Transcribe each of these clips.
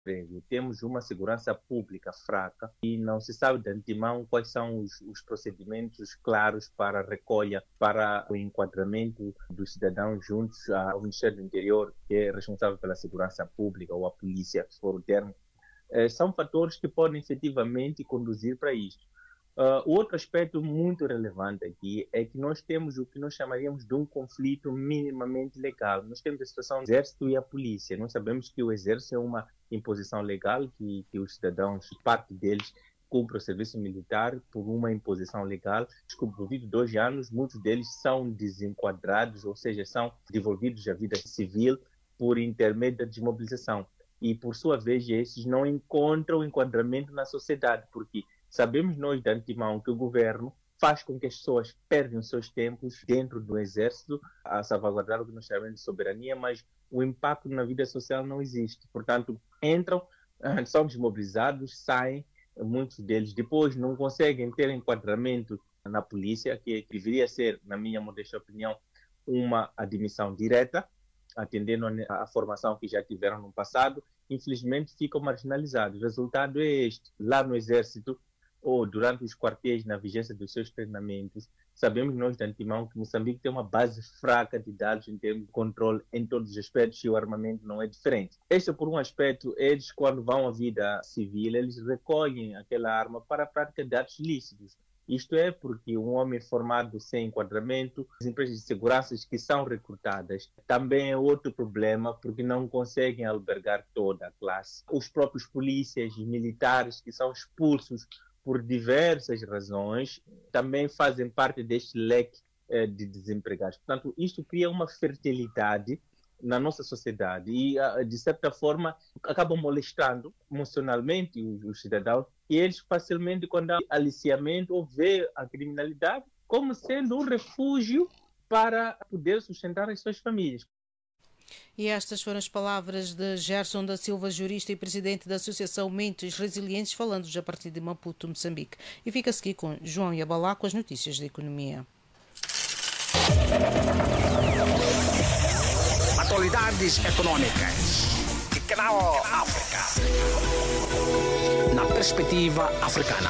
Temos uma segurança pública fraca e não se sabe de antemão quais são os procedimentos claros para a recolha, para o enquadramento dos cidadãos juntos ao Ministério do Interior, que é responsável pela segurança pública, ou a polícia, se for o termo. São fatores que podem efetivamente conduzir para isto. O outro aspecto muito relevante aqui é que nós temos o que nós chamaríamos de um conflito minimamente legal. Nós temos a situação do Exército e a polícia. Nós sabemos que o Exército é uma imposição legal, que os cidadãos, parte deles, cumpre o serviço militar por uma imposição legal. Descobrido 2 anos, muitos deles são desenquadrados, ou seja, são devolvidos à vida civil por intermédio da desmobilização. E, por sua vez, esses não encontram enquadramento na sociedade, porque sabemos nós de antemão que o governo faz com que as pessoas perdem os seus tempos dentro do exército a salvaguardar o que nós chamamos de soberania, mas o impacto na vida social não existe. Portanto, entram, são desmobilizados, saem, muitos deles depois não conseguem ter enquadramento na polícia, que deveria ser, na minha modesta opinião, uma admissão direta, atendendo à formação que já tiveram no passado. Infelizmente ficam marginalizados. O resultado é este. Lá no exército, ou durante os quartéis, na vigência dos seus treinamentos, sabemos nós de antemão que Moçambique tem uma base fraca de dados em termos de controle em todos os aspectos, e o armamento não é diferente. Este, por um aspecto, eles, quando vão à vida civil, eles recolhem aquela arma para a prática de atos lícitos. Isto é porque um homem formado sem enquadramento, as empresas de segurança que são recrutadas, também é outro problema, porque não conseguem albergar toda a classe. Os próprios polícias e militares que são expulsos por diversas razões, também fazem parte deste leque de desempregados. Portanto, isto cria uma fertilidade na nossa sociedade e, de certa forma, acabam molestando emocionalmente os cidadãos, e eles facilmente, quando há aliciamento ou vê a criminalidade como sendo um refúgio para poder sustentar as suas famílias. E estas foram as palavras de Gerson da Silva, jurista e presidente da Associação Mentes Resilientes, falando a partir de Maputo, Moçambique. E fica-se aqui com João Yabalá com as notícias da economia. Atualidades econômicas. Canal África. Na perspectiva africana.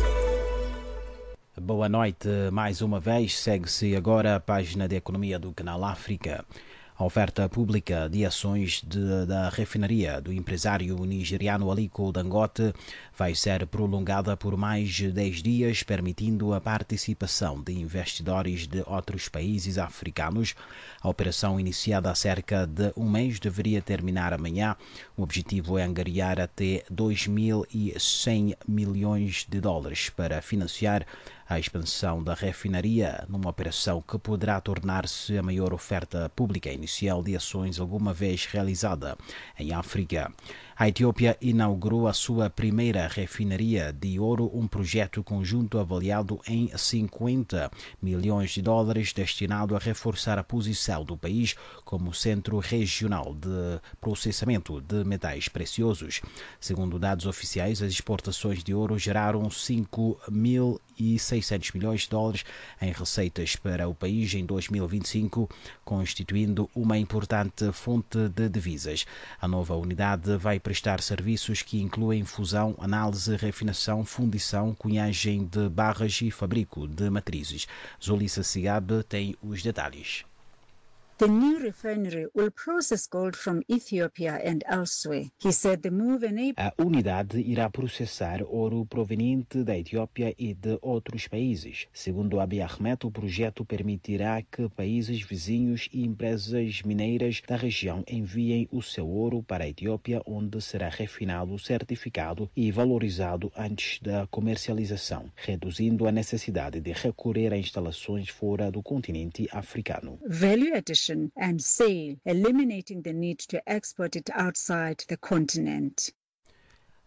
Boa noite mais uma vez. Segue-se agora a página de economia do Canal África. A oferta pública de ações da refinaria do empresário nigeriano Aliko Dangote vai ser prolongada por mais de 10 dias, permitindo a participação de investidores de outros países africanos. A operação, iniciada há cerca de um mês, deveria terminar amanhã. O objetivo é angariar até 2.100 milhões de dólares para financiar a expansão da refinaria, numa operação que poderá tornar-se a maior oferta pública inicial de ações alguma vez realizada em África. A Etiópia inaugurou a sua primeira refinaria de ouro, um projeto conjunto avaliado em 50 milhões de dólares, destinado a reforçar a posição do país como centro regional de processamento de metais preciosos. Segundo dados oficiais, as exportações de ouro geraram 5.600 milhões de dólares em receitas para o país em 2025, constituindo uma importante fonte de divisas. A nova unidade vai prestar serviços que incluem fusão, análise, refinação, fundição, cunhagem de barras e fabrico de matrizes. Zulissa Sigabe tem os detalhes. The new refinery will process gold from Ethiopia and elsewhere. He said the move enables... A unidade irá processar ouro proveniente da Etiópia e de outros países. Segundo Abiy Ahmed, o projeto permitirá que países vizinhos e empresas mineiras da região enviem o seu ouro para a Etiópia, onde será refinado, certificado e valorizado antes da comercialização, reduzindo a necessidade de recorrer a instalações fora do continente africano. Value addition and sale, eliminating the need to export it outside the continent.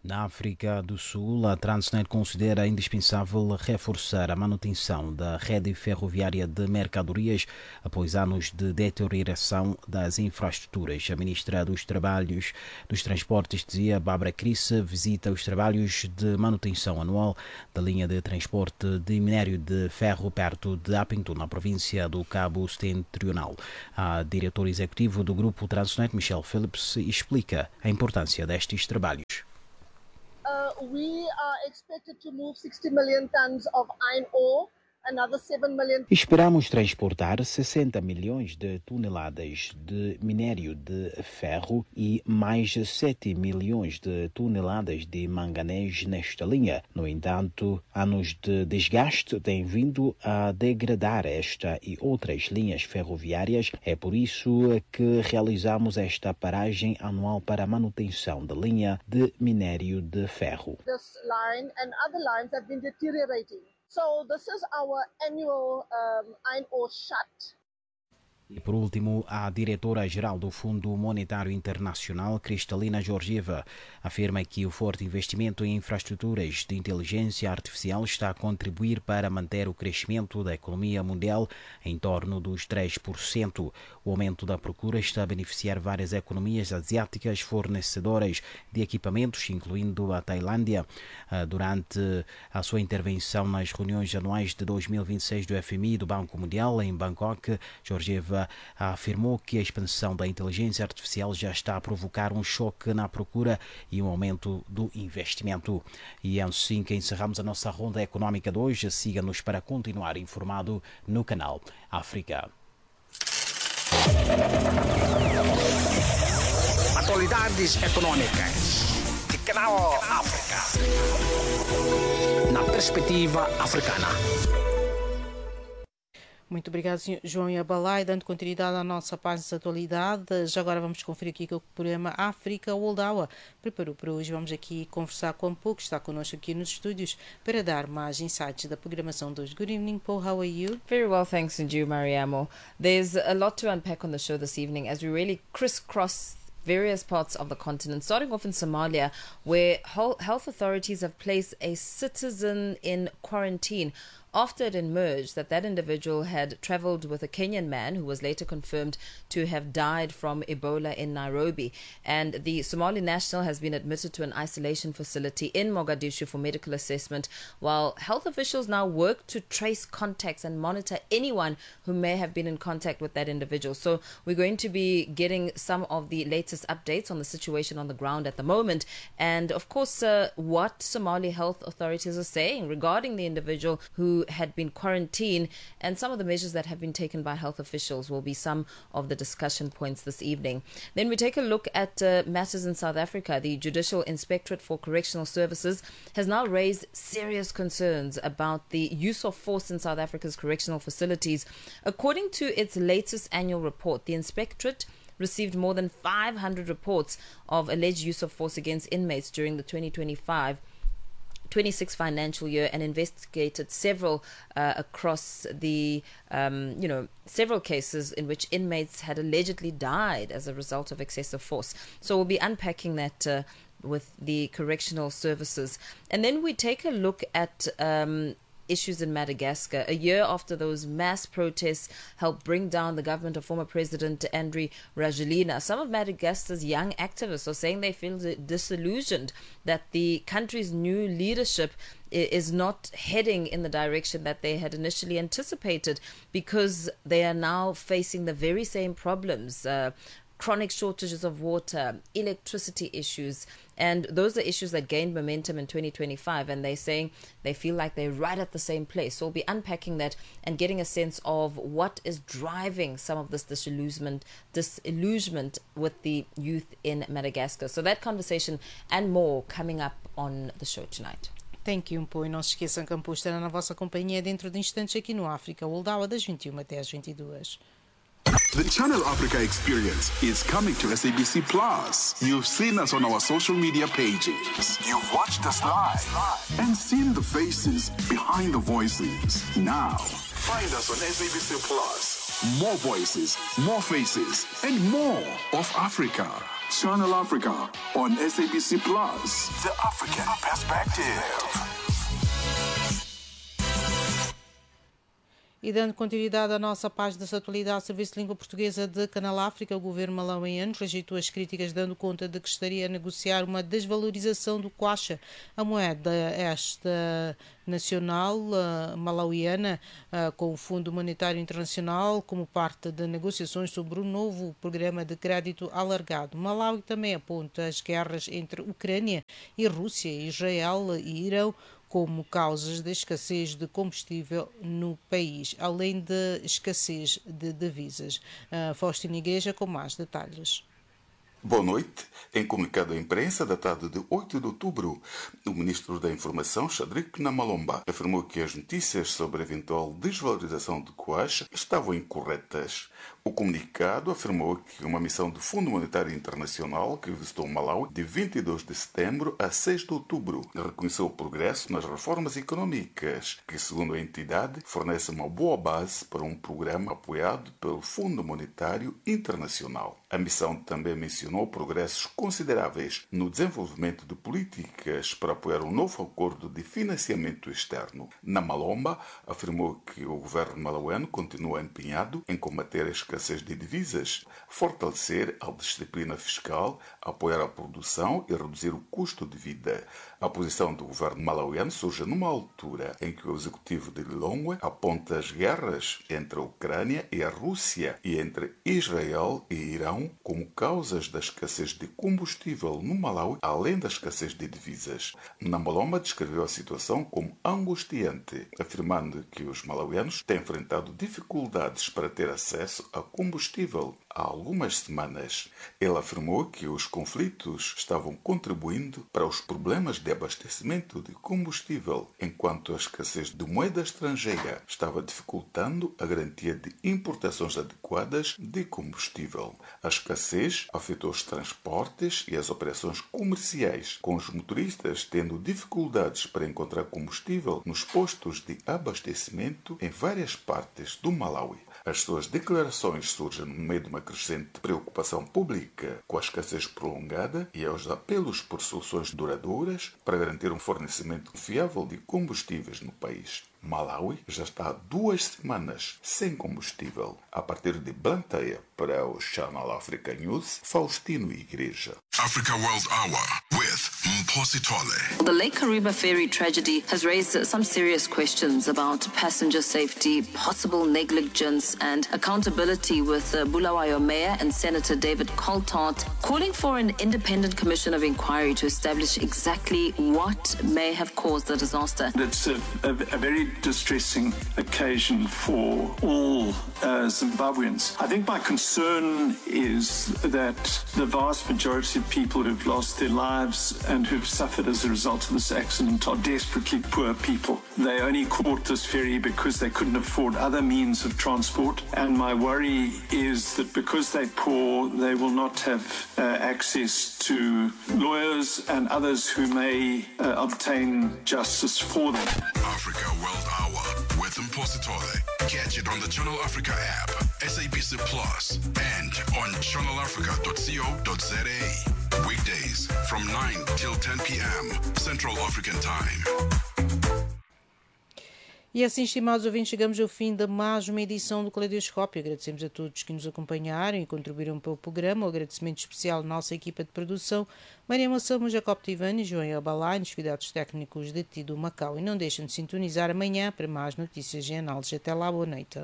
Na África do Sul, a Transnet considera indispensável reforçar a manutenção da rede ferroviária de mercadorias após anos de deterioração das infraestruturas. A ministra dos Transportes, dizia Bárbara Cris, visita os trabalhos de manutenção anual da linha de transporte de minério de ferro perto de Apinto, na província do Cabo Setentrional. A diretora executiva do grupo Transnet, Michelle Phillips, explica a importância destes trabalhos. We are expected to move 60 million tons of iron ore, another 7 million. Esperamos transportar 60 milhões de toneladas de minério de ferro e mais 7 milhões de toneladas de manganês nesta linha. No entanto, anos de desgaste têm vindo a degradar esta e outras linhas ferroviárias. É por isso que realizamos esta paragem anual para a manutenção da linha de minério de ferro. This line and other lines have been deteriorating. So this is our annual iron ore shut. E por último, a diretora-geral do Fundo Monetário Internacional, Kristalina Georgieva, afirma que o forte investimento em infraestruturas de inteligência artificial está a contribuir para manter o crescimento da economia mundial em torno dos 3%. O aumento da procura está a beneficiar várias economias asiáticas fornecedoras de equipamentos, incluindo a Tailândia. Durante a sua intervenção nas reuniões anuais de 2026 do FMI e do Banco Mundial em Bangkok, Georgieva afirmou que a expansão da inteligência artificial já está a provocar um choque na procura e um aumento do investimento. E é assim que encerramos a nossa ronda económica de hoje. Siga-nos para continuar informado no canal África. Atualidades econômicas de Canal África. Na perspectiva africana. Muito obrigado, João Yabalá, e dando continuidade à nossa página de atualidades. Agora vamos conferir aqui que o programa África World Hour preparou para hoje. Vamos aqui conversar com Paul, que está connosco aqui nos estúdios, para dar mais insights da programação de hoje. Good evening, Paul. How are you? Very well, thanks, and you, Mariamo. There's a lot to unpack on the show this evening as we really crisscross various parts of the continent, starting off in Somalia, where health authorities have placed a citizen in quarantine after it emerged that that individual had travelled with a Kenyan man who was later confirmed to have died from Ebola in Nairobi. And the Somali national has been admitted to an isolation facility in Mogadishu for medical assessment, while health officials now work to trace contacts and monitor anyone who may have been in contact with that individual. So we're going to be getting some of the latest updates on the situation on the ground at the moment, and of course what Somali health authorities are saying regarding the individual who had been quarantined, and some of the measures that have been taken by health officials will be some of the discussion points this evening. Then we take a look at matters in South Africa. The Judicial Inspectorate for Correctional Services has now raised serious concerns about the use of force in South Africa's correctional facilities. According to its latest annual report, the Inspectorate received more than 500 reports of alleged use of force against inmates during the 2025-26 financial year, and investigated several across the several cases in which inmates had allegedly died as a result of excessive force. So we'll be unpacking that with the correctional services. And then we take a look at issues in Madagascar. A year after those mass protests helped bring down the government of former President Andry Rajoelina, some of Madagascar's young activists are saying they feel disillusioned that the country's new leadership is not heading in the direction that they had initially anticipated, because they are now facing the very same problems. Chronic shortages of water, electricity issues, and those are issues that gained momentum in 2025, and they're saying they feel like they're right at the same place. So we'll be unpacking that and getting a sense of what is driving some of this disillusionment with the youth in Madagascar. So that conversation and more coming up on the show tonight. Thank you, Pô. E não se esqueçam que Pô estará na vossa companhia dentro de instantes aqui no África World Hour, das 21 até às 22. The Channel Africa experience is coming to SABC Plus. You've seen us on our social media pages. You've watched us live and seen the faces behind the voices. Now, find us on SABC Plus. More voices, more faces, and more of Africa. Channel Africa on SABC Plus. The African Perspective. E dando continuidade à nossa página de atualidade, Serviço de Língua Portuguesa de Canal África, o governo malauiano rejeitou as críticas, dando conta de que estaria a negociar uma desvalorização do kwacha, a moeda esta nacional malauiana, com o Fundo Monetário Internacional, como parte de negociações sobre o novo programa de crédito alargado. Malawi também aponta as guerras entre Ucrânia e Rússia, Israel e Irão como causas da escassez de combustível no país, além de escassez de divisas. Faustino Igreja com mais detalhes. Boa noite. Em comunicado à imprensa datado de 8 de outubro, o ministro da Informação, Chadrick Namalomba, afirmou que as notícias sobre a eventual desvalorização do kwacha estavam incorretas. O comunicado afirmou que uma missão do Fundo Monetário Internacional, que visitou Malawi de 22 de setembro a 6 de outubro, reconheceu o progresso nas reformas econômicas, que, segundo a entidade, fornece uma boa base para um programa apoiado pelo Fundo Monetário Internacional. A missão também mencionou progressos consideráveis no desenvolvimento de políticas para apoiar um novo acordo de financiamento externo. Namalomba afirmou que o governo malauiano continua empenhado em combater a escassez de divisas, fortalecer a disciplina fiscal, apoiar a produção e reduzir o custo de vida. A posição do governo malauiano surge numa altura em que o executivo de Lilongwe aponta as guerras entre a Ucrânia e a Rússia e entre Israel e Irão como causas da escassez de combustível no Malawi, além da escassez de divisas. Namalomba descreveu a situação como angustiante, afirmando que os malauianos têm enfrentado dificuldades para ter acesso a combustível há algumas semanas. Ele afirmou que os conflitos estavam contribuindo para os problemas de abastecimento de combustível, enquanto a escassez de moeda estrangeira estava dificultando a garantia de importações adequadas de combustível. A escassez afetou os transportes e as operações comerciais, com os motoristas tendo dificuldades para encontrar combustível nos postos de abastecimento em várias partes do Malawi. As suas declarações surgem no meio de uma crescente preocupação pública com a escassez prolongada e aos apelos por soluções duradouras para garantir um fornecimento fiável de combustíveis no país. Malawi já está há 2 semanas sem combustível. A partir de Blantyre, para o Channel Africa News, Faustino Igreja. Africa World Hour with Mphosi Tole. The Lake Kariba ferry tragedy has raised some serious questions about passenger safety, possible negligence and accountability, with Bulawayo Mayor and Senator David Coltart calling for an independent commission of inquiry to establish exactly what may have caused the disaster. It's a very distressing occasion for all Zimbabweans. I think my concern is that the vast majority of people who've lost their lives and who've suffered as a result of this accident are desperately poor people. They only caught this ferry because they couldn't afford other means of transport, and my worry is that because they're poor, they will not have access to lawyers and others who may obtain justice for them. Africa World Hour with Mphosi Tole. Catch it on the Channel Africa app, SABC Plus, and on channelafrica.co.za. Weekdays from 9 till 10 p.m. Central African Time. E assim, estimados ouvintes, chegamos ao fim de mais uma edição do Caleidoscópio. Agradecemos a todos que nos acompanharam e contribuíram para o programa. Um agradecimento especial à nossa equipa de produção, Maria Moçamo, Jacob Tivani, João Abalá, e nos cuidados técnicos de Tido Macau. E não deixem de sintonizar amanhã para mais notícias e análises. Até lá, boa noite.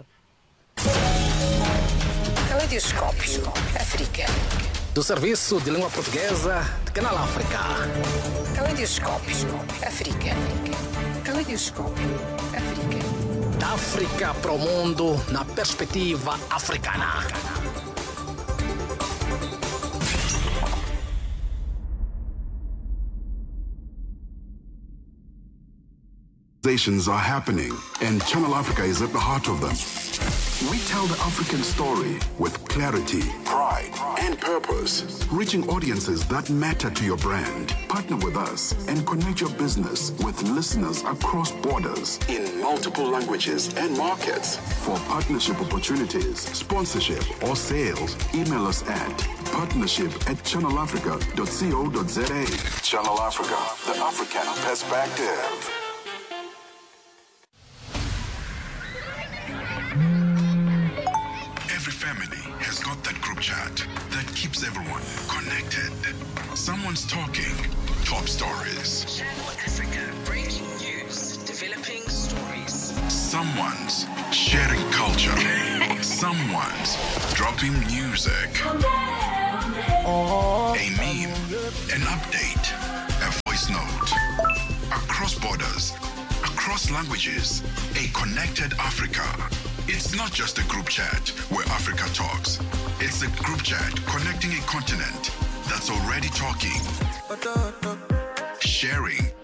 Caleidoscópio África. Do Serviço de Língua Portuguesa de Canal África. Caleidoscópio África. Caleidoscópio África. Da África para o mundo na perspectiva africana. Are happening, and Channel Africa is at the heart of them. We tell the African story with clarity, pride, and purpose, reaching audiences that matter to your brand. Partner with us and connect your business with listeners across borders in multiple languages and markets. For partnership opportunities, sponsorship, or sales, email us at partnership at channelafrica.co.za. Channel Africa, the African perspective. Every family has got that group chat that keeps everyone connected. Someone's talking top stories. Channel Africa, breaking news, developing stories. Someone's sharing culture. Someone's dropping music. A meme, an update, a voice note. Across borders, across languages, a connected Africa. It's not just a group chat where Africa talks. It's a group chat connecting a continent that's already talking, sharing,